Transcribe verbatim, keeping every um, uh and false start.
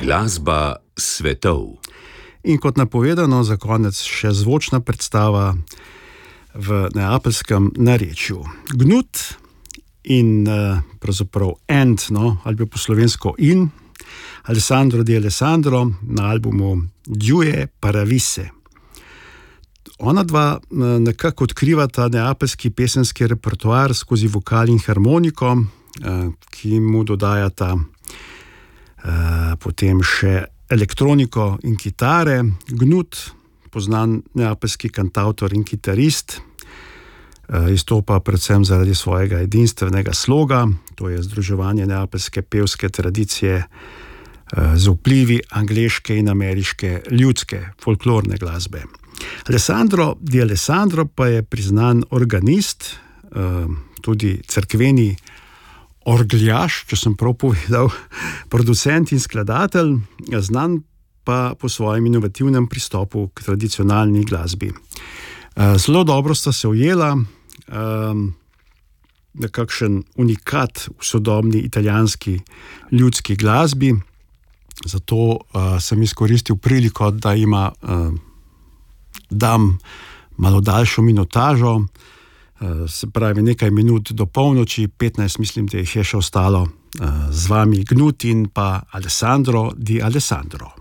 Glasba svetov. In kot napovedano, za konec še zvočna predstava v neapeljskem narečju. Gnut in pravzaprav and, no, ali po slovensko in, Alessandro di Alessandro na albumu Due Paravise. Ona dva nekako odkrivata neapeljski pesenski repertoar skozi vokal in harmoniko, ki mu dodajata potem še elektroniko in kitare. Gnut, poznan neapeljski kantavtor in kitarist, izstopa predvsem zaradi svojega edinstvenega sloga, to je združevanje neapeljske pevske tradicije z vplivi angleške in ameriške ljudske folklorne glasbe. Alessandro di Alessandro pa je priznan organist, tudi cerkveni orgljaš, če sem prav povedal, producent in skladatelj, znan pa po svojem inovativnem pristopu k tradicionalni glasbi. Zelo dobro sta se ujela, nekakšen unikat v sodobni italijanski ljudski glasbi, zato sem izkoristil priliko, da ima dam malo daljšo minutažo, se pravi nekaj minut do polnoči, petnajst mislim, da jih je še ostalo, z vami Gnut in pa Alessandro di Alessandro.